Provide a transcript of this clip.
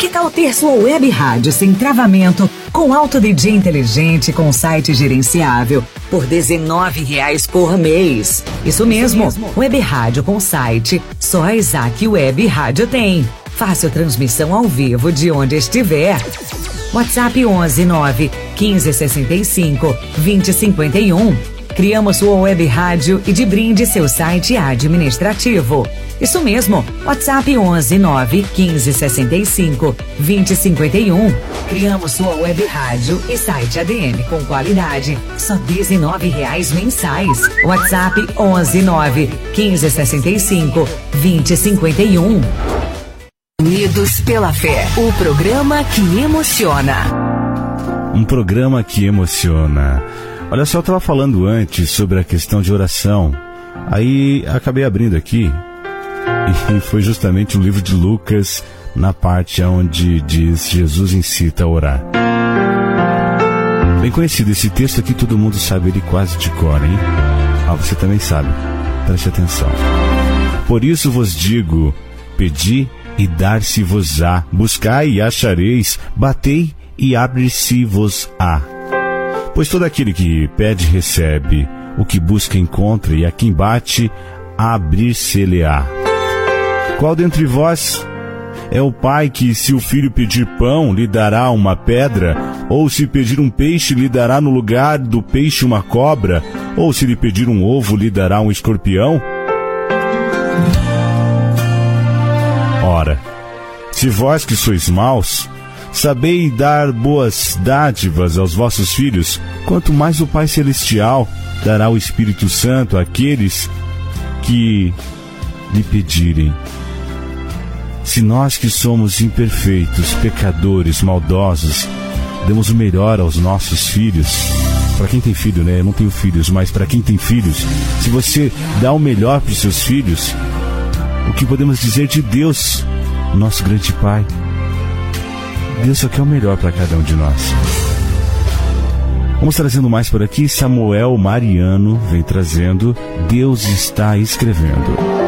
Que tal ter sua web rádio sem travamento, com alto DJ inteligente, com site gerenciável, por R$19 por mês? Isso mesmo, web rádio com site, só a Isaac Web Rádio tem. Fácil transmissão ao vivo de onde estiver. WhatsApp 11 9 15 65 20 51. Criamos sua web rádio e de brinde seu site administrativo. Isso mesmo, WhatsApp 11 9 15 65 20 51. Criamos sua web rádio e site ADM com qualidade, só R$19 mensais. WhatsApp 11 9 15 65 20 51. Unidos pela Fé, o programa que emociona. Um programa que emociona. Olha só, eu estava falando antes sobre a questão de oração. Aí acabei abrindo aqui e foi justamente o livro de Lucas, na parte onde diz Jesus incita a orar. Bem conhecido esse texto aqui, todo mundo sabe ele quase de cor, hein? Ah, você também sabe. Preste atenção. Por isso vos digo, pedi e dar-se-vos-á, buscai e achareis, batei e abre-se-vos-á. Pois todo aquele que pede recebe, o que busca encontra, e a quem bate, abrir-se-lhe-á. Qual dentre vós é o pai que, se o filho pedir pão, lhe dará uma pedra? Ou se pedir um peixe, lhe dará no lugar do peixe uma cobra? Ou se lhe pedir um ovo, lhe dará um escorpião? Ora, se vós que sois maus, sabeis dar boas dádivas aos vossos filhos, quanto mais o Pai Celestial dará o Espírito Santo àqueles que lhe pedirem. Se nós que somos imperfeitos, pecadores, maldosos, damos o melhor aos nossos filhos, para quem tem filho, né? Eu não tenho filhos, mas para quem tem filhos, se você dá o melhor para os seus filhos, o que podemos dizer de Deus, nosso grande Pai? Deus só quer o melhor para cada um de nós. Vamos trazendo mais por aqui. Samuel Mariano vem trazendo Deus está escrevendo.